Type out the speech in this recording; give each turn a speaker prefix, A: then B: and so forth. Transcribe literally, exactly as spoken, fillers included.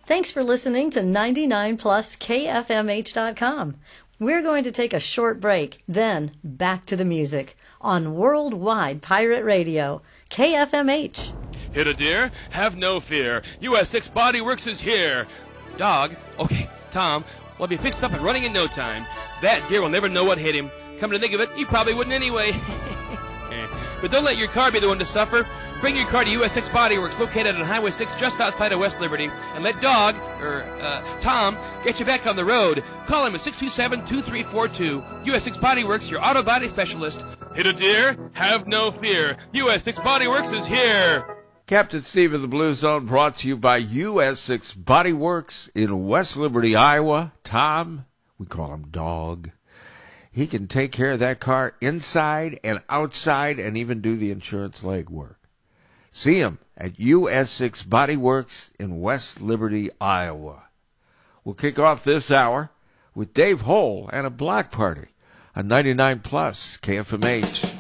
A: Thanks for listening to ninety-nine plus K F M H dot com. We're going to take a short break, then back to the music on Worldwide Pirate Radio, K F M H.
B: Hit a deer? Have no fear. U S six Body Works is here. Dog? Okay, Tom. Well, be fixed up and running in no time. That deer will never know what hit him. Come to think of it, he probably wouldn't anyway. But don't let your car be the one to suffer. Bring your car to U S six Body Works, located on Highway six just outside of West Liberty, and let Dog, or uh, Tom, get you back on the road. Call him at six two seven, two three four two. U S six Body Works, your auto body specialist. Hit a deer? Have no fear. U S six Body Works is here.
C: Captain Steve of the Blue Zone, brought to you by U S six Body Works in West Liberty, Iowa. Tom, we call him Dog. He can take care of that car inside and outside and even do the insurance legwork. See him at U S six Body Works in West Liberty, Iowa. We'll kick off this hour with Dave Hole and a block party on ninety-nine plus K F M H.